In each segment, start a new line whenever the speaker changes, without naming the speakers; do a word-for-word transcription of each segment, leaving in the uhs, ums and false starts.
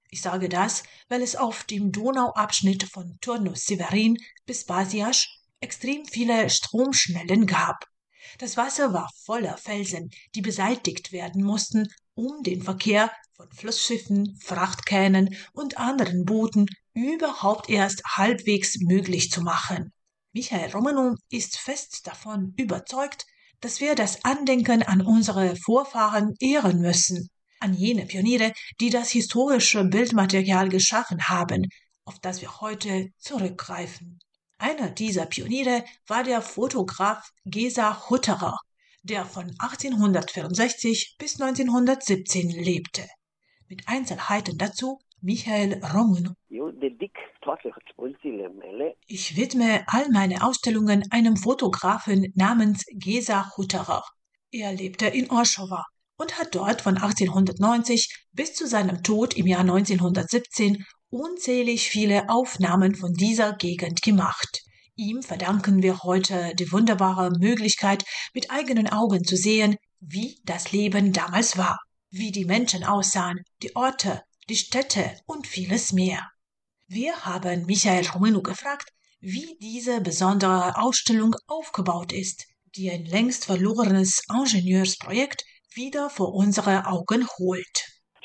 Ich sage das, weil es auf dem Donauabschnitt von Turnus Severin bis Basiasch extrem viele Stromschnellen gab. Das Wasser war voller Felsen, die beseitigt werden mussten, um den Verkehr von Flussschiffen, Frachtkähnen und anderen Booten überhaupt erst halbwegs möglich zu machen. Michael Romanow ist fest davon überzeugt, dass wir das Andenken an unsere Vorfahren ehren müssen, an jene Pioniere, die das historische Bildmaterial geschaffen haben, auf das wir heute zurückgreifen. Einer dieser Pioniere war der Fotograf Gesa Hutterer, der von achtzehnhundertvierundsechzig bis neunzehnhundertsiebzehn lebte. Mit Einzelheiten dazu Michael Romanow. Ich widme all meine Ausstellungen einem Fotografen namens Gesa Hutterer. Er lebte in Orchowa und hat dort von achtzehnhundertneunzig bis zu seinem Tod im Jahr neunzehnhundertsiebzehn unzählig viele Aufnahmen von dieser Gegend gemacht. Ihm verdanken wir heute die wunderbare Möglichkeit, mit eigenen Augen zu sehen, wie das Leben damals war, wie die Menschen aussahen, die Orte, die Städte und vieles mehr. Wir haben Michael Romanow gefragt, wie diese besondere Ausstellung aufgebaut ist, die ein längst verlorenes Ingenieursprojekt wieder vor unsere Augen holt.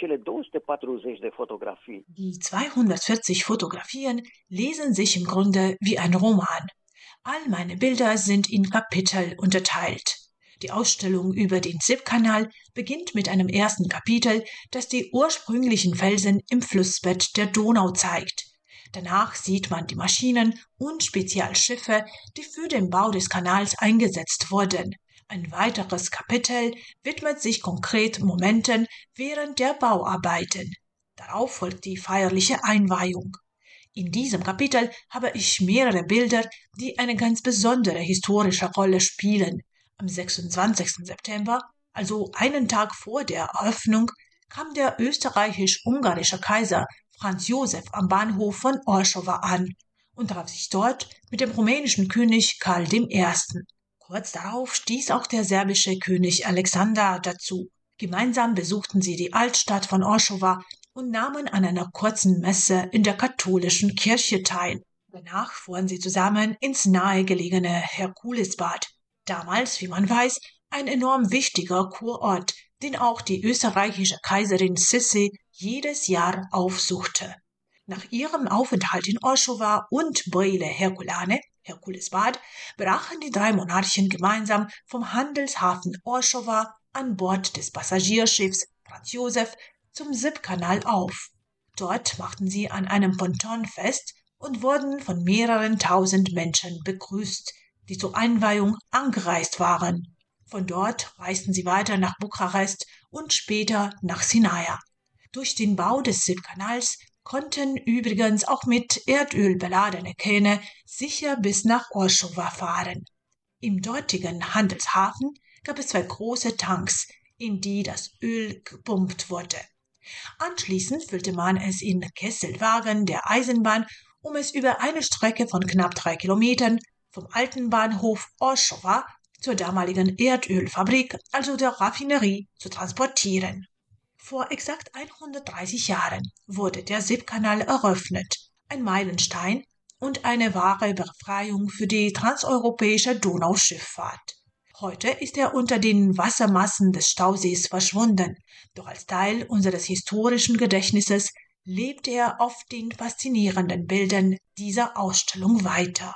Die zweihundertvierzig Fotografien lesen sich im Grunde wie ein Roman. All meine Bilder sind in Kapitel unterteilt. Die Ausstellung über den Sipp-Kanal beginnt mit einem ersten Kapitel, das die ursprünglichen Felsen im Flussbett der Donau zeigt. Danach sieht man die Maschinen und Spezialschiffe, die für den Bau des Kanals eingesetzt wurden. Ein weiteres Kapitel widmet sich konkret Momenten während der Bauarbeiten. Darauf folgt die feierliche Einweihung. In diesem Kapitel habe ich mehrere Bilder, die eine ganz besondere historische Rolle spielen. Am sechsundzwanzigsten September, also einen Tag vor der Eröffnung, kam der österreichisch-ungarische Kaiser Franz Josef am Bahnhof von Orchowa an und traf sich dort mit dem rumänischen König Karl der Erste. Kurz darauf stieß auch der serbische König Alexander dazu. Gemeinsam besuchten sie die Altstadt von Orchowa und nahmen an einer kurzen Messe in der katholischen Kirche teil. Danach fuhren sie zusammen ins nahegelegene Herkulesbad. Damals, wie man weiß, ein enorm wichtiger Kurort, den auch die österreichische Kaiserin Sissi jedes Jahr aufsuchte. Nach ihrem Aufenthalt in Orchowa und Brăile Herculane, Herkulesbad, brachen die drei Monarchen gemeinsam vom Handelshafen Orchowa an Bord des Passagierschiffs Franz Josef zum Sipp-Kanal auf. Dort machten sie an einem Ponton fest und wurden von mehreren tausend Menschen begrüßt, die zur Einweihung angereist waren. Von dort reisten sie weiter nach Bukarest und später nach Sinaia. Durch den Bau des Sipp-Kanals konnten übrigens auch mit Erdöl beladene Kähne sicher bis nach Orchowa fahren. Im dortigen Handelshafen gab es zwei große Tanks, in die das Öl gepumpt wurde. Anschließend füllte man es in Kesselwagen der Eisenbahn, um es über eine Strecke von knapp drei Kilometern vom alten Bahnhof Orchowa zur damaligen Erdölfabrik, also der Raffinerie, zu transportieren. Vor exakt hundertdreißig Jahren wurde der Sipp-Kanal eröffnet, ein Meilenstein und eine wahre Befreiung für die transeuropäische Donauschifffahrt. Heute ist er unter den Wassermassen des Stausees verschwunden, doch als Teil unseres historischen Gedächtnisses lebt er auf den faszinierenden Bildern dieser Ausstellung weiter.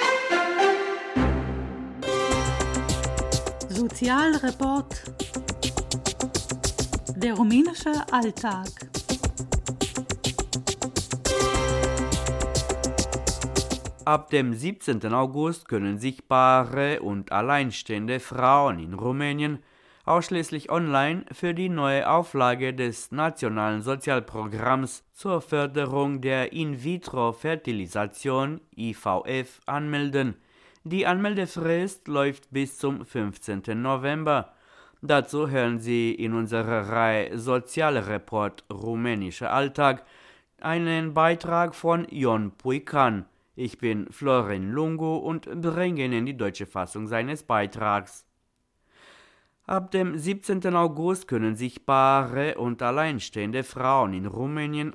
Sozialreport. Der rumänische Alltag.
Ab dem siebzehnten August können sichtbare und alleinstehende Frauen in Rumänien ausschließlich online für die neue Auflage des Nationalen Sozialprogramms zur Förderung der In-vitro-Fertilisation I V F anmelden. Die Anmeldefrist läuft bis zum fünfzehnten November. Dazu hören Sie in unserer Reihe Sozialreport Rumänischer Alltag einen Beitrag von Ion Puican. Ich bin Florin Lungu und bringe Ihnen die deutsche Fassung seines Beitrags. Ab dem siebzehnten August können sichtbare und alleinstehende Frauen in Rumänien